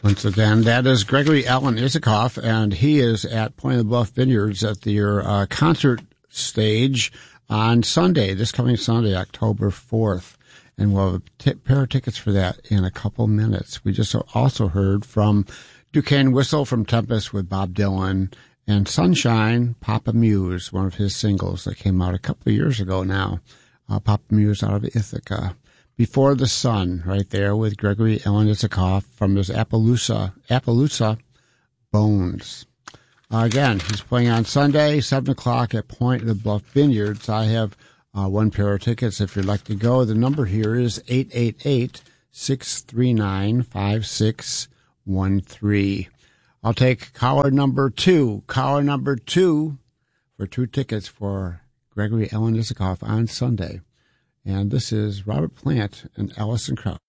Once again, that is Gregory Alan Isikoff, and he is at Point of the Bluff Vineyards at their concert stage on Sunday, this coming Sunday, October 4th. And we'll have a pair of tickets for that in a couple minutes. We just also heard from Duquesne Whistle from Tempest with Bob Dylan, and Sunshine, Papa Muse, one of his singles that came out a couple of years ago now. Papa Muse out of Ithaca. Before the Sun, right there with Gregory Alan Isikoff from his Appaloosa Bones. Again, he's playing on Sunday, 7 o'clock at Point of the Bluff Vineyards. I have one pair of tickets if you'd like to go. The number here is 888-639-5613. I'll take caller number two for 2 tickets for Gregory Alan Isikoff on Sunday. And this is Robert Plant and Alison Krauss.